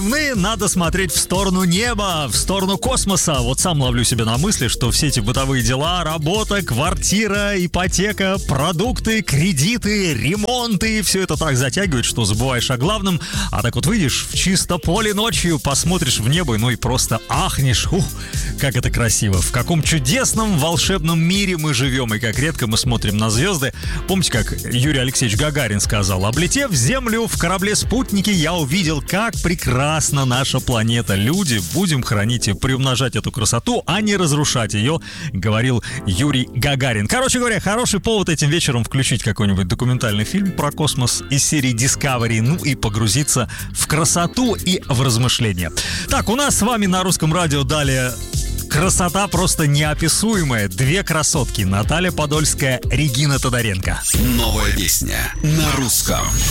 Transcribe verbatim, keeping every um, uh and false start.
Надо смотреть в сторону неба, в сторону космоса. Вот сам ловлю себя на мысли, что все эти бытовые дела, работа, квартира, ипотека, продукты, кредиты, ремонты, все это так затягивает, что забываешь о главном. А так вот выйдешь в чисто поле ночью, посмотришь в небо, ну и просто ахнешь. Ух, как это красиво. В каком чудесном, волшебном мире мы живем, и как редко мы смотрим на звезды. Помните, как Юрий Алексеевич Гагарин сказал: облетев Землю в корабле-спутнике, я увидел, как прекрасна наша планета. Люди, будем хранить и приумножать эту красоту, а не разрушать ее, говорил Юрий Гагарин. Короче говоря, хороший повод этим вечером включить какой-нибудь документальный фильм про космос из серии Discovery, ну и погрузиться в красоту и в размышления. Так, у нас с вами на Русском радио далее красота просто неописуемая. Две красотки: Наталья Подольская, Регина Тодоренко. Новая песня на русском.